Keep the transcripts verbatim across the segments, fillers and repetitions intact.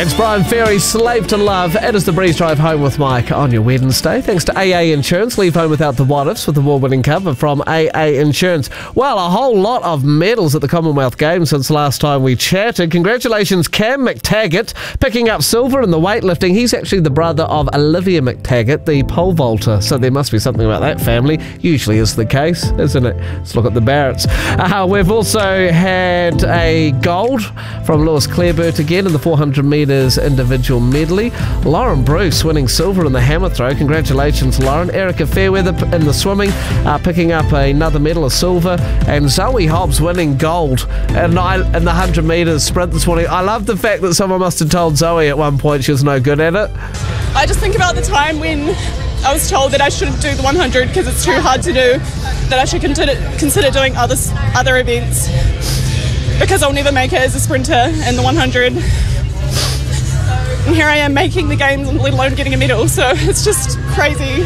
It's Brian Ferry, Slave to Love. It is the Breeze Drive Home with Mike on your Wednesday. Thanks to A A Insurance. Leave home without the what-ifs with the award-winning cover from A A Insurance. Well, a whole lot of medals at the Commonwealth Games since last time we chatted. Congratulations, Cam McTaggart, picking up silver in the weightlifting. He's actually the brother of Olivia McTaggart, the pole vaulter, so there must be something about that family. Usually is the case, isn't it? Let's look at the Barretts. Uh, we've also had a gold from Lewis Clareburt again in the four hundred metres individual medley. Lauren Bruce winning silver in the hammer throw. Congratulations, Lauren. Erica Fairweather in the swimming, uh, picking up another medal of silver. And Zoe Hobbs winning gold in, in the one hundred metres sprint this morning. I love the fact that someone must have told Zoe at one point she was no good at it. I just think about the time when I was told that I shouldn't do the one hundred because it's too hard to do, that I should consider, consider doing other, other events because I'll never make it as a sprinter in the one hundred. And here I am making the games and let alone getting a medal, so it's just crazy.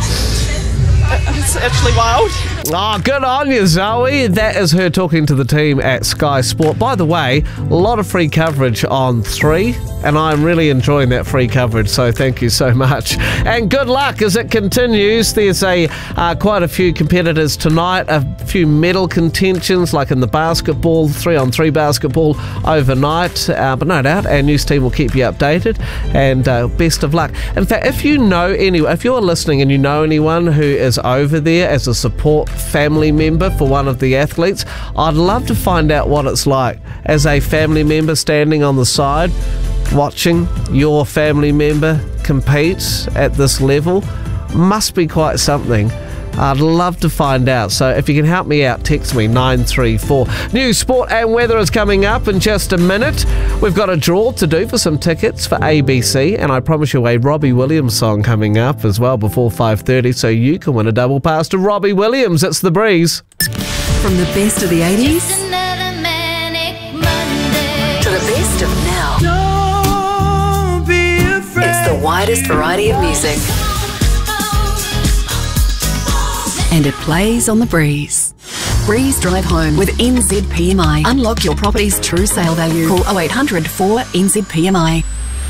It's actually wild. Oh, good on you, Zoe. That is her talking to the team at Sky Sport. By the way, a lot of free coverage on three, and I'm really enjoying that free coverage, so thank you so much. And good luck as it continues. There's a uh, quite a few competitors tonight, a few medal contentions, like in the basketball, three-on-three basketball overnight, uh, but no doubt our news team will keep you updated, and uh, best of luck. In fact, if you know anyone, if you're listening and you know anyone who is over there as a support family member for one of the athletes, I'd love to find out what it's like as a family member standing on the side watching your family member compete at this level. Must be quite something. I'd love to find out. So if you can help me out, text me nine three four. News, sport and weather is coming up in just a minute. We've got a draw to do for some tickets for A B C, and I promise you a Robbie Williams song coming up as well before five thirty, so you can win a double pass to Robbie Williams. It's The Breeze. From the best of the eighties to the best of now. Don't be afraid. It's the widest variety of music. And it plays on the Breeze. Breeze Drive Home with N Z P M I. Unlock your property's true sale value. Call oh eight hundred four N Z P M I.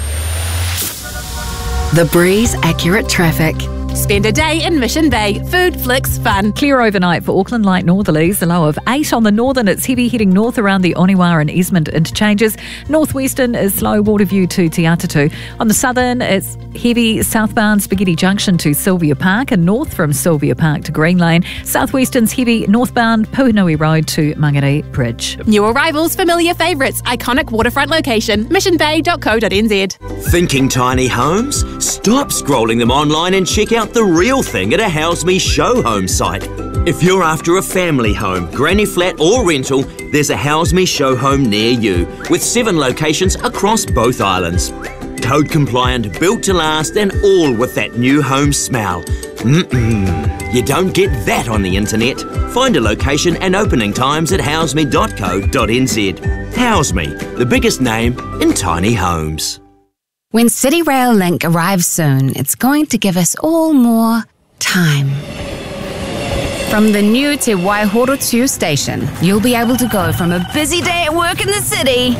The Breeze Accurate Traffic. Spend a day in Mission Bay. Food, flicks, fun. Clear overnight for Auckland light northerlies. The low of eight on the northern. It's heavy heading north around the Oniwa and Esmond interchanges. Northwestern is slow Waterview to Te Atatu. On the southern, it's heavy southbound Spaghetti Junction to Sylvia Park and north from Sylvia Park to Green Lane. Southwestern's heavy northbound Puhinui Road to Mangere Bridge. New arrivals, familiar favourites, iconic waterfront location. mission bay dot co dot n z. Thinking tiny homes? Stop scrolling them online and check out the real thing at a House Me Show Home site. If you're after a family home, granny flat or rental, there's a House Me Show Home near you with seven locations across both islands. Code compliant, built to last, and all with that new home smell. Mm-mm. You don't get that on the internet. Find a location and opening times at house me dot co dot n z. House Me, the biggest name in tiny homes. When City Rail Link arrives soon, it's going to give us all more time. From the new Te Waihoro two station, you'll be able to go from a busy day at work in the city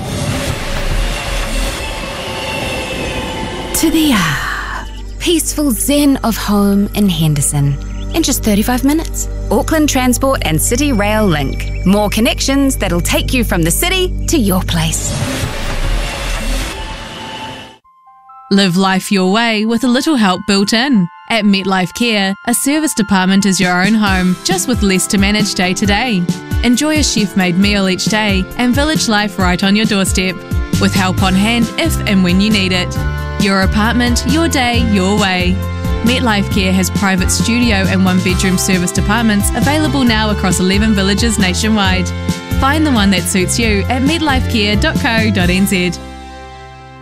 to the ah, peaceful zen of home in Henderson in just thirty-five minutes. Auckland Transport and City Rail Link. More connections that'll take you from the city to your place. Live life your way with a little help built in. At MetLife Care, a service department is your own home, just with less to manage day to day. Enjoy a chef-made meal each day and village life right on your doorstep, with help on hand if and when you need it. Your apartment, your day, your way. MetLife Care has private studio and one-bedroom service departments available now across eleven villages nationwide. Find the one that suits you at met life care dot co dot n z.